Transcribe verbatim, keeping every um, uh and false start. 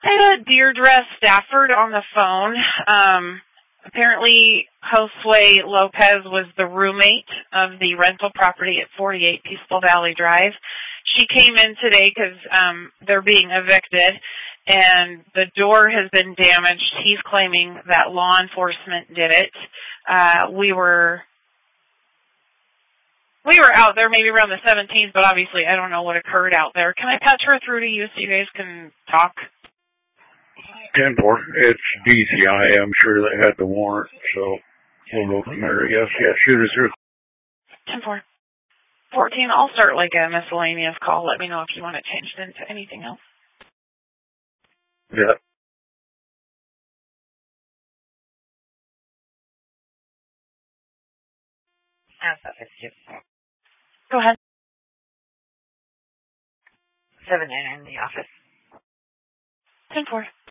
I had a Deirdre Stafford on the phone. Um, apparently, Josue Lopez was the roommate of the rental property at forty-eight Peaceful Valley Drive. She came in today because um, they're being evicted, and the door has been damaged. He's claiming that law enforcement did it. Uh, we were... We were out there maybe around the seventeenth, but obviously I don't know what occurred out there. Can I patch her through to you so you guys can talk? ten four. It's D C I. I'm sure they had the warrant, so we'll go from there. Yes, yeah, shoot us through. ten four. fourteen, I'll start like a miscellaneous call. Let me know if you want to change it into anything else. Yeah. Go ahead. seven nine in the office. ten four.